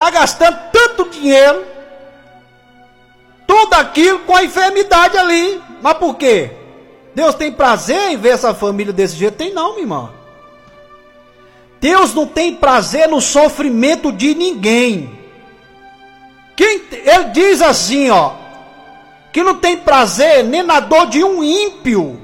está gastando tanto dinheiro, tudo aquilo com a enfermidade ali. Mas por quê? Deus tem prazer em ver essa família desse jeito? Tem não, minha irmã. Deus não tem prazer no sofrimento de ninguém. Ele diz assim, ó, que não tem prazer nem na dor de um ímpio.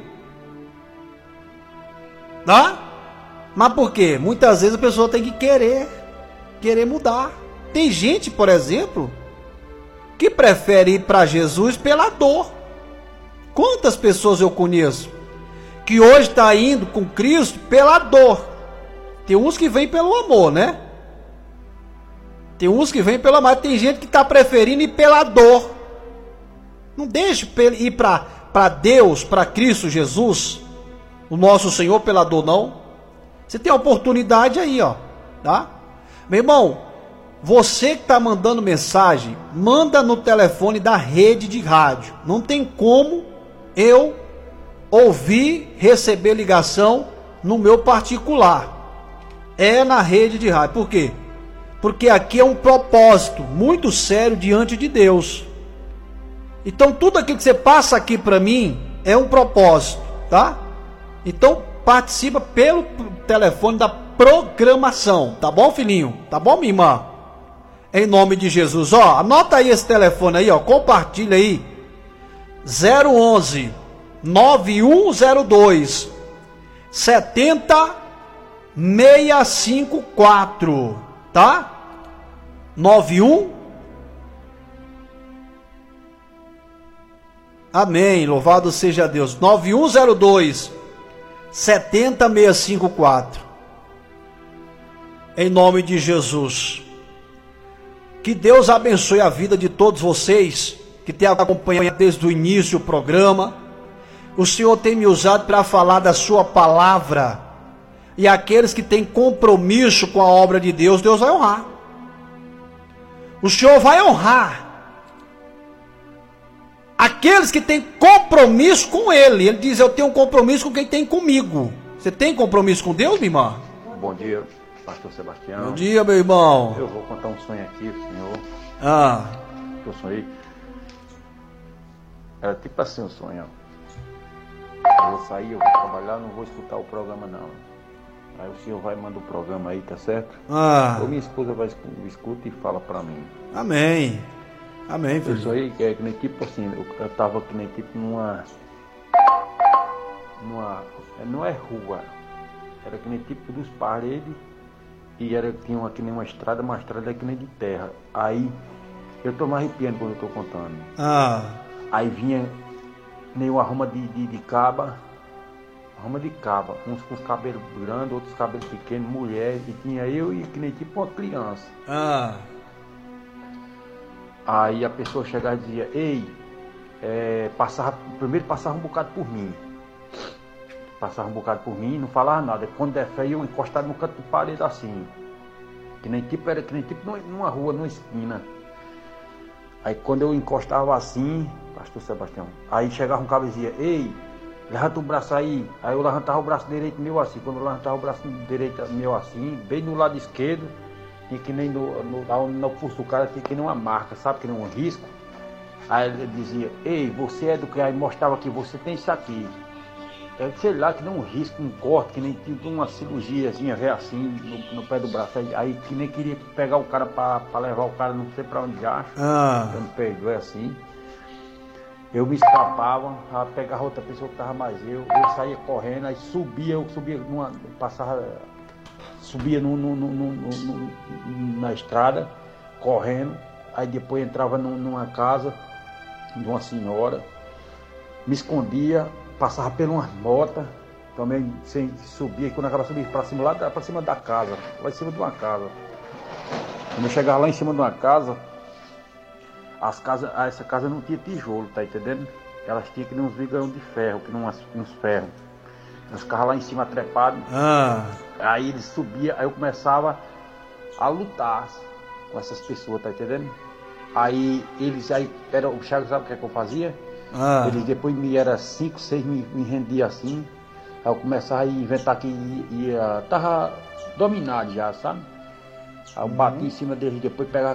Tá? Mas por quê? Muitas vezes a pessoa tem que querer mudar. Tem gente, por exemplo, que prefere ir para Jesus pela dor. Quantas pessoas eu conheço que hoje está indo com Cristo pela dor? Tem uns que vêm pelo amor, né? Tem uns que vêm pelo amor, tem gente que está preferindo ir pela dor. Não deixe ir para Deus, para Cristo Jesus, o nosso Senhor, pela dor, não. Você tem a oportunidade aí, ó, tá? Meu irmão, você que está mandando mensagem, manda no telefone da rede de rádio. Não tem como eu ouvir, receber ligação no meu particular. É na rede de rádio. Por quê? Porque aqui é um propósito muito sério diante de Deus. Então tudo aquilo que você passa aqui para mim é um propósito, tá? Então participa pelo telefone da programação, tá bom, filhinho? Tá bom, minha irmã? Em nome de Jesus, ó, anota aí esse telefone aí, ó, compartilha aí. 011 9102 70654, tá? 91. Amém, louvado seja Deus. 9102 70654. Em nome de Jesus. Que Deus abençoe a vida de todos vocês que têm acompanhado desde o início do programa. O Senhor tem me usado para falar da sua palavra. E aqueles que têm compromisso com a obra de Deus, Deus vai honrar. O Senhor vai honrar aqueles que têm compromisso com Ele. Ele diz, eu tenho um compromisso com quem tem comigo. Você tem compromisso com Deus, minha irmã? Bom dia, pastor Sebastião. Bom dia, meu irmão. Eu vou contar um sonho aqui, senhor. Que eu sonhei. Era tipo assim um sonho. Eu vou sair, eu vou trabalhar, não vou escutar o programa não. Aí o senhor vai mandar o programa aí, tá certo? Ou minha esposa vai escuta e fala pra mim. Amém. Amém, filho. Isso aí é que nem tipo assim, eu tava que nem tipo numa não é rua, era que nem tipo dos paredes e tinha que nem uma estrada que nem de terra. Aí eu tô me arrepiando quando eu tô contando. Aí vinha nem uma arruma de caba, uns com os cabelos grandes, outros cabelos pequenos, mulher, e tinha eu e que nem tipo uma criança. Aí a pessoa chegava e dizia, ei, primeiro passava um bocado por mim. Não falava nada. Quando der fé, eu encostado no canto de parede assim. Era que nem tipo numa rua, numa esquina. Aí quando eu encostava assim, pastor Sebastião, aí chegava um cara e dizia, ei, levanta o braço aí. Aí eu levantava o braço direito meu assim. Quando eu levantava o braço direito meu assim, bem no lado esquerdo, tinha que nem no pulso do cara, tinha que nem uma marca, sabe? Que nem um risco. Aí ele dizia, ei, você é do que? Aí mostrava que você tem isso aqui. Eu sei lá, que nem um risco, um corte, que nem tipo uma cirurgiazinha, assim, no pé do braço. Aí que nem queria pegar o cara pra levar o cara não sei pra onde acha. Eu me perdoe assim. Eu me escapava, pegava outra pessoa que tava mais eu saía correndo, aí subia na estrada, correndo, aí depois entrava numa casa de uma senhora, me escondia, passava por umas motas, também subia, quando acabava subia para cima, lá para cima da casa, lá em cima de uma casa. Quando eu chegava lá em cima de uma casa, essa casa não tinha tijolo, tá entendendo? Elas tinham que nem uns vigarão de ferro, que nem uns ferros. Nós ficávamos lá em cima trepados. Aí eles subiam, aí eu começava a lutar com essas pessoas, tá entendendo? Aí o Chagas, sabe o que é que eu fazia? Eles depois era 5, 6 me rendia assim. Aí eu começava a inventar que tava dominado já, sabe? Aí eu bati em cima deles, depois pegava